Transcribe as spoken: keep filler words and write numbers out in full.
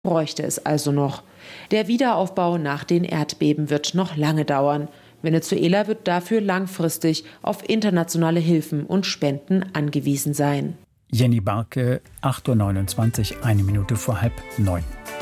bräuchte es also noch. Der Wiederaufbau nach den Erdbeben wird noch lange dauern. Venezuela wird dafür langfristig auf internationale Hilfen und Spenden angewiesen sein. Jenny Barke, acht Uhr neunundzwanzig, eine Minute vor halb neun.